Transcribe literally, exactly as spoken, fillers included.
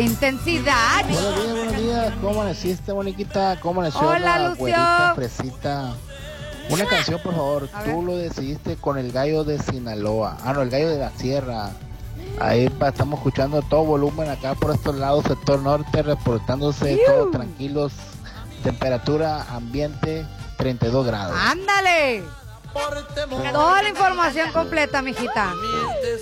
Intensidad. Buenos días, buenos días. ¿Cómo amaneciste, Moniquita? ¿Cómo amaneció Hola, la Lucio. güerita fresita? Una canción, por favor. Tú lo decidiste con el gallo de Sinaloa. Ah, no, el gallo de la sierra. Ahí pa, estamos escuchando a todo volumen acá por estos lados, sector norte, reportándose ¡Iu! todos tranquilos. Temperatura ambiente treinta y dos grados. Ándale. Toda la información completa, mijita.